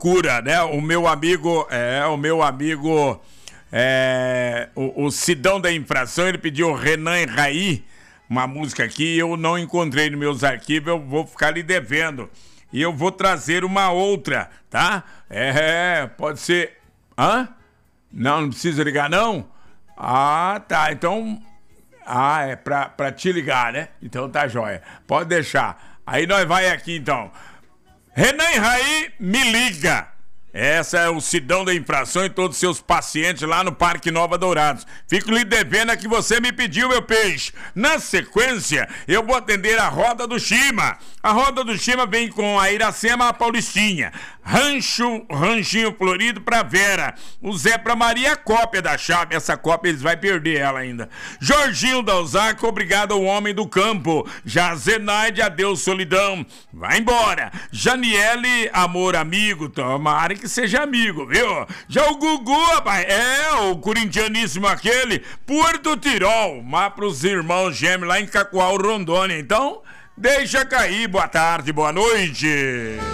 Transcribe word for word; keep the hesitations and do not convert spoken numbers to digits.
procura, né? O meu amigo, é, o meu amigo, é, o, o Sidão da Infração, ele pediu Renan e Raí, uma música aqui, eu não encontrei nos meus arquivos, eu vou ficar lhe devendo. E eu vou trazer uma outra, tá? É, pode ser... Hã? Não, não precisa ligar, não? Ah, tá, então... Ah, é pra, pra te ligar, né? Então tá jóia. Pode deixar. Aí nós vai aqui, então. Renan e Raí, me liga. Essa é o Sidão da Infração e todos os seus pacientes lá no Parque Nova Dourados. Fico lhe devendo a que você me pediu, meu peixe. Na sequência, eu vou atender a Roda do Chima. A Roda do Chima vem com a Iracema, a Paulistinha. Rancho, Ranchinho Florido pra Vera. O Zé pra Maria, cópia da chave. Essa cópia eles vão perder ela ainda. Jorginho da Osaka, obrigado ao homem do campo. Já Zenaide, adeus solidão. Vai embora. Janiele, amor amigo. Tomara que seja amigo, viu? Já o Gugu, rapaz, é o corintianíssimo aquele, Porto Tirol, mas pros irmãos gêmeos lá em Cacoal, Rondônia. Então, deixa cair. Boa tarde, boa noite.